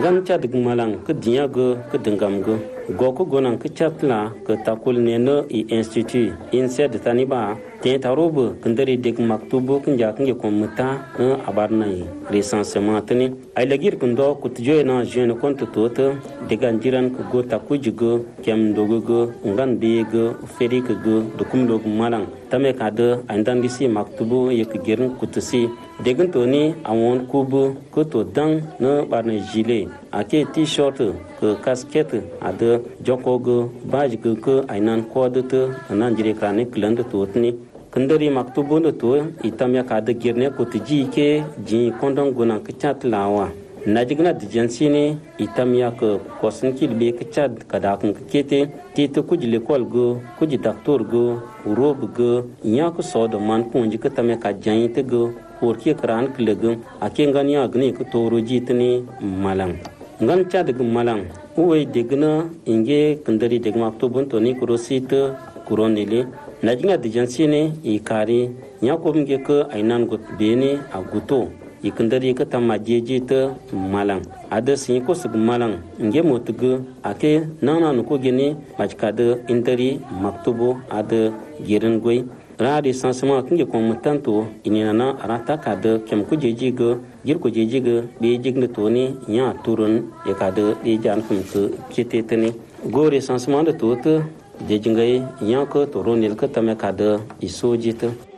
ngan cha dig malang ke dinya go ke dengam go goku gonan ke chapla ke takul ne no I institut inse de taniba te tarobu kendari dig maktubu kinja kinje komuta abarnai recensement tani ay lagir kundo kutjoy na jeune compte tota digan jiran ko go takujigo kem dogogo ngan bego ferik go dokum log malang tame kada andan disi maktubu yek girin kutusi degan toni awon kubu ko to dang no barne gilet ake t-shirt ke casquette ada jokogo baj ke ainan kodete nan jire krane kland totni kendari maktubu no to itamya kada girne kutji ke ji kondong guna kechat lawa najigna dijansini itamya ke kosin kilbe kechat kada kun kete tite kujile kolgo kuji doctor go rob go nyak so do man punji ke tame ka jainte go porki kran klegum akengan ya gne ko toro jitni malang ngan cha de malang uwe degna inge kendari de maktubun toni kurosita kuronile najinga dijansini ikari nyakom ge ko ainan got bene aguto ikendari ka tamajeje ta malang ada sin ko sug malang nge motugo ake nana no ko gene majkade indari maktubo ada girin goy radi sansama kinge ko mutanto inina arata kada kem ko jejigo gir ko jejigo be jigne toni nya turun e kada e jan kum ko kiteteni gore sansama de tot de jingai nya ko toronel ka tame kada isojita